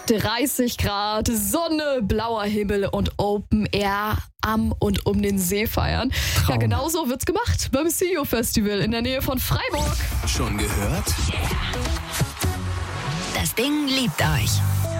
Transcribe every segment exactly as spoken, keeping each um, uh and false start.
dreißig Grad, Sonne, blauer Himmel und Open Air am und um den See feiern. Traum. Ja, genau so wird's gemacht beim C U Festival in der Nähe von Freiburg. Schon gehört? Das Ding liebt euch.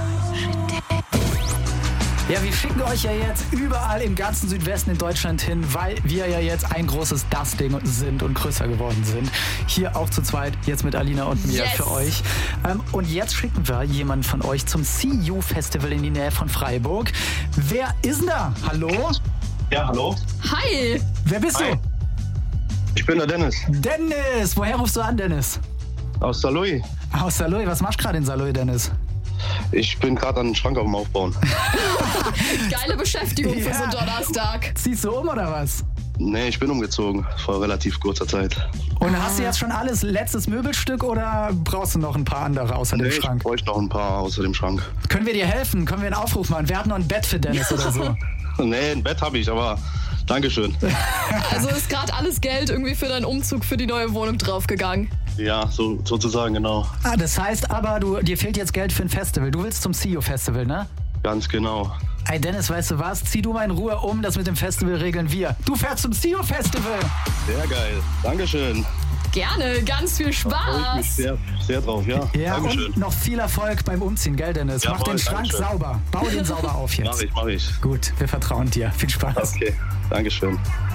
Ja, wir schicken euch ja jetzt überall im ganzen Südwesten in Deutschland hin, weil wir ja jetzt ein großes Das-Ding sind und größer geworden sind. Hier auch zu zweit, jetzt mit Alina und mir Yes. für euch. Ähm, und jetzt schicken wir jemanden von euch zum C U Festival in die Nähe von Freiburg. Wer ist denn da? Hallo? Ja, hallo. Hi! Wer bist Hi. du? Ich bin der Dennis Dennis! Woher rufst du an, Dennis? aus Saarlouis. Aus Saarlouis. Was machst du gerade in Saarlouis, Dennis? Ich bin gerade an den Schrank auf dem Aufbauen. Geile Beschäftigung für Ja. so einen Donnerstag. Ziehst du um oder was? Nee, ich bin umgezogen vor relativ kurzer Zeit. Und hast du jetzt schon alles letztes Möbelstück oder brauchst du noch ein paar andere außer Nee, dem ich Schrank? bräuchte noch ein paar außer dem Schrank. Können wir dir helfen? Können wir einen Aufruf machen? Wir hatten noch ein Bett für Dennis oder so. Nee, ein Bett habe ich, aber Dankeschön. Also ist gerade alles Geld irgendwie für deinen Umzug für die neue Wohnung draufgegangen. Ja, so, sozusagen, genau. Ah, das heißt aber, du, dir fehlt jetzt Geld für ein Festival. Du willst zum C U Festival, ne? Ganz genau. Ey Dennis, weißt du was? Zieh du mal in Ruhe um, das mit dem Festival regeln wir. Du fährst zum C U Festival! Sehr geil. Dankeschön. Gerne, ganz viel Da freue ich mich Spaß. sehr, sehr drauf, ja. Ja, Dankeschön. und noch viel Erfolg beim Umziehen, gell Dennis? Ja, Mach den voll, Schrank Dankeschön. sauber. Bau den sauber auf Mach jetzt. ich, mach ich. Gut, wir vertrauen dir. Viel Spaß. Okay, Dankeschön.